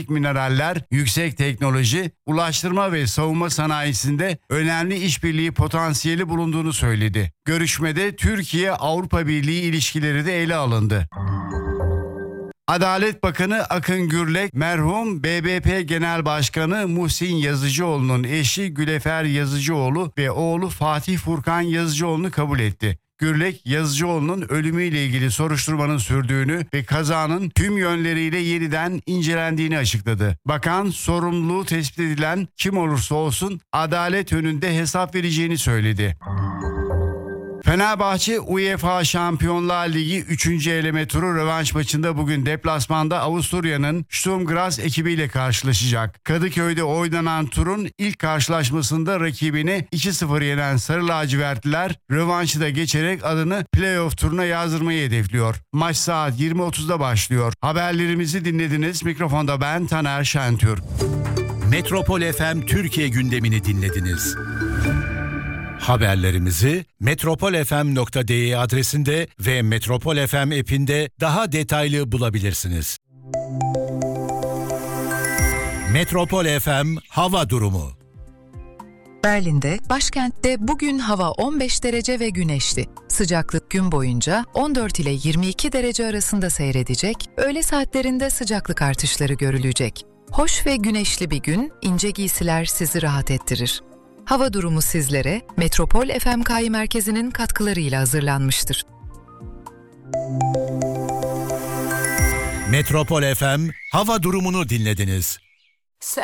mineraller, yüksek teknoloji, ulaştırma ve savunma sanayisinde önemli işbirliği potansiyeli bulunduğunu söyledi. Görüşmede Türkiye-Avrupa Birliği ilişkileri de ele alındı. Adalet Bakanı Akın Gürlek, merhum BBP Genel Başkanı Muhsin Yazıcıoğlu'nun eşi Gülefer Yazıcıoğlu ve oğlu Fatih Furkan Yazıcıoğlu'nu kabul etti. Gürlek, Yazıcıoğlu'nun ölümüyle ilgili soruşturmanın sürdüğünü ve kazanın tüm yönleriyle yeniden incelendiğini açıkladı. Bakan, sorumluluğu tespit edilen kim olursa olsun adalet önünde hesap vereceğini söyledi. Fenerbahçe UEFA Şampiyonlar Ligi 3. eleme turu rövanş maçında bugün deplasmanda Avusturya'nın Sturm Graz ekibiyle karşılaşacak. Kadıköy'de oynanan turun ilk karşılaşmasında rakibini 2-0 yenen Sarı Lacivertliler rövanşı da geçerek adını playoff turuna yazdırmayı hedefliyor. Maç saat 20.30'da başlıyor. Haberlerimizi dinlediniz. Mikrofonda ben Taner Şentürk. Metropol FM Türkiye gündemini dinlediniz. Haberlerimizi metropolfm.de adresinde ve Metropol FM app'inde daha detaylı bulabilirsiniz. Metropol FM hava durumu. Berlin'de, başkentte bugün hava 15 derece ve güneşli. Sıcaklık gün boyunca 14 ile 22 derece arasında seyredecek, öğle saatlerinde sıcaklık artışları görülecek. Hoş ve güneşli bir gün, ince giysiler sizi rahat ettirir. Hava durumu sizlere Metropol FMKİ Merkezi'nin katkılarıyla hazırlanmıştır. Metropol FM hava durumunu dinlediniz.